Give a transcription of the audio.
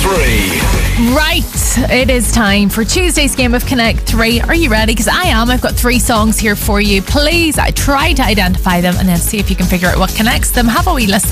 3. Right, it is time for Tuesday's game of Connect 3. Are you ready? Because I am. I've got 3 songs here for you. Please try to identify them and then see if you can figure out what connects them. Have a wee listen.